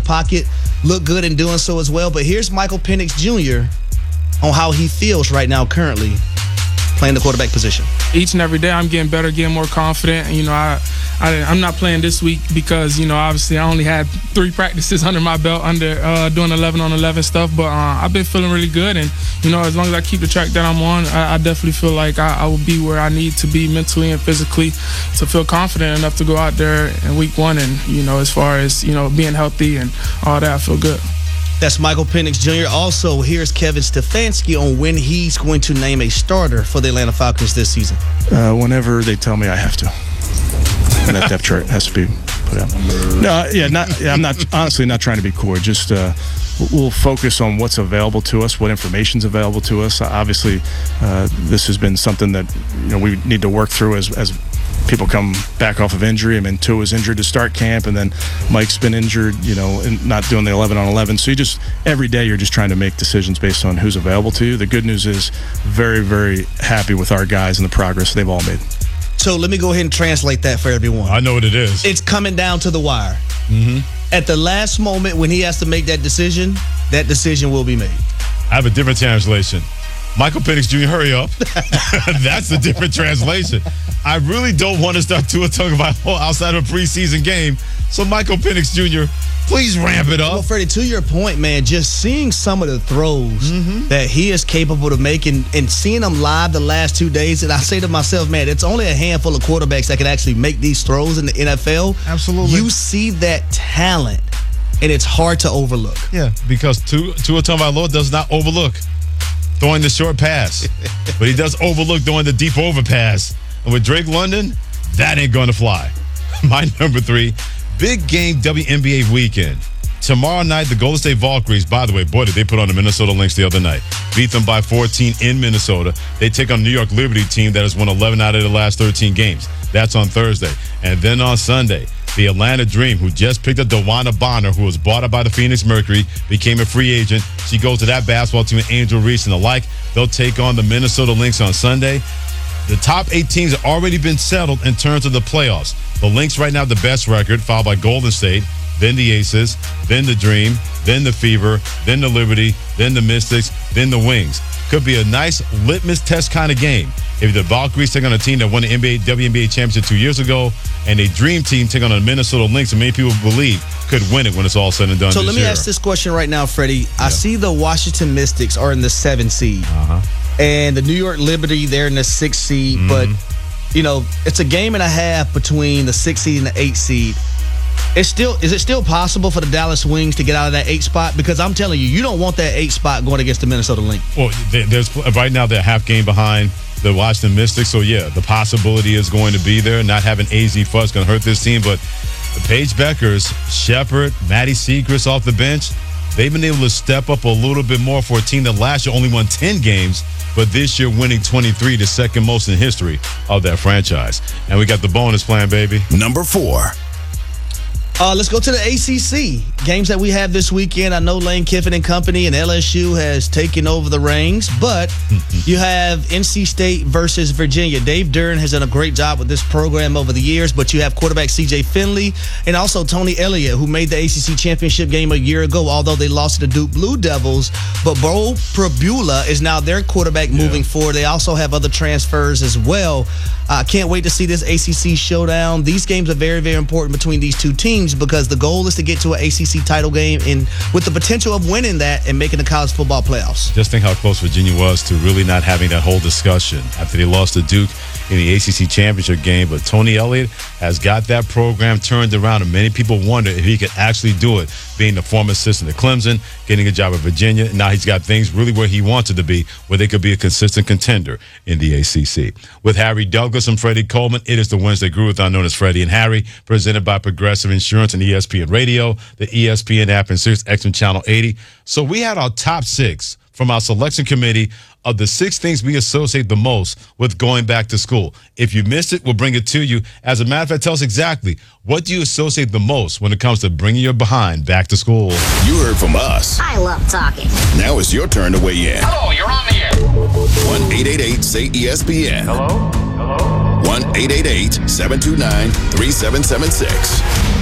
pocket, look good in doing so as well. But here's Michael Penix Jr. on how he feels right now currently playing the quarterback position. Each and every day I'm getting better, getting more confident. You know, I'm not playing this week because, you know, obviously I only had 3 practices under my belt under doing 11-on-11 stuff. But I've been feeling really good. And, you know, as long as I keep the track that I'm on, I definitely feel like I will be where I need to be mentally and physically to feel confident enough to go out there in week 1. And, you know, as far as, you know, being healthy and all that, I feel good. That's Michael Penix Jr. Also, here's Kevin Stefanski on when he's going to name a starter for the Atlanta Falcons this season. Whenever they tell me I have to. And that depth chart has to be put out. I'm honestly not trying to be coy. Just we'll focus on what's available to us, what information's available to us. Obviously, this has been something that, you know, we need to work through as people come back off of injury. I mean, Tua's injured to start camp, and then Mike's been injured, you know, and not doing the 11-on-11. So every day you're just trying to make decisions based on who's available to you. The good news is very, very happy with our guys and the progress they've all made. So let me go ahead and translate that for everyone. I know what it is. It's coming down to the wire. Mm-hmm. At the last moment when he has to make that decision will be made. I have a different translation. Michael Penix Jr., hurry up. That's a different translation. I really don't want to start Tua Tagovailoa outside of a preseason game. So Michael Penix Jr., please ramp it up. Well, Freddie, to your point, man, just seeing some of the throws that he is capable of making and seeing them live the last 2 days, and I say to myself, man, it's only a handful of quarterbacks that can actually make these throws in the NFL. Absolutely. You see that talent, and it's hard to overlook. Yeah, because Tua Tagovailoa does not overlook throwing the short pass, but he does overlook throwing the deep overpass. And with Drake London, that ain't going to fly. My number 3, big game WNBA weekend. Tomorrow night, the Golden State Valkyries, by the way, boy, did they put on the Minnesota Lynx the other night. Beat them by 14 in Minnesota. They take on the New York Liberty team that has won 11 out of the last 13 games. That's on Thursday. And then on Sunday, the Atlanta Dream, who just picked up DeWanna Bonner, who was bought up by the Phoenix Mercury, became a free agent. She goes to that basketball team with Angel Reese and the like. They'll take on the Minnesota Lynx on Sunday. The top 8 teams have already been settled in terms of the playoffs. The Lynx right now have the best record, followed by Golden State, then the Aces, then the Dream, then the Fever, then the Liberty, then the Mystics, then the Wings. Could be a nice litmus test kind of game. If the Valkyries take on a team that won the WNBA championship 2 years ago, and a Dream team take on a Minnesota Lynx, and many people believe could win it when it's all said and done. So let me ask this question right now, Freddie. Yeah. I see the Washington Mystics are in the 7th seed. And the New York Liberty, they're in the 6th seed. But, you know, it's a game and a half between the 6th seed and the 8th seed. Is it still possible for the Dallas Wings to get out of that 8th spot? Because I'm telling you, you don't want that 8th spot going against the Minnesota Lynx. Well, there's right now they're half game behind the Washington Mystics. So, yeah, the possibility is going to be there. Not having AZ Fudd is going to hurt this team. But the Paige Beckers, Shepard, Maddie Siegrist off the bench, they've been able to step up a little bit more for a team that last year only won 10 games, but this year winning 23, the second most in history of that franchise. And we got the bonus plan, baby. Number 4. Let's go to the ACC games that we have this weekend. I know Lane Kiffin and company and LSU has taken over the reins, but you have NC State versus Virginia. Dave Duren has done a great job with this program over the years, but you have quarterback C.J. Finley and also Tony Elliott, who made the ACC championship game a year ago, although they lost to the Duke Blue Devils. But Bo Prabula is now their quarterback moving forward. They also have other transfers as well. I can't wait to see this ACC showdown. These games are very, very important between these two teams because the goal is to get to an ACC title game and with the potential of winning that and making the college football playoffs. Just think how close Virginia was to really not having that whole discussion after they lost to Duke in the ACC championship game. But Tony Elliott has got that program turned around, and many people wonder if he could actually do it, being the former assistant at Clemson, getting a job at Virginia. Now he's got things really where he wanted to be, where they could be a consistent contender in the ACC. With Harry Douglas and Freddie Coleman, it is the Wednesday Groove-a-thon known as Freddie and Harry, presented by Progressive Insurance and ESPN Radio, the ESPN app, and SiriusXM Channel 80. So we had our top 6 from our selection committee of the 6 things we associate the most with going back to school. If you missed it, we'll bring it to you. As a matter of fact, tell us exactly, what do you associate the most when it comes to bringing your behind back to school? You heard from us. I love talking. Now it's your turn to weigh in. Hello, you're on the air. 1-888-SAY-ESPN. Hello? 1-888-729-3776.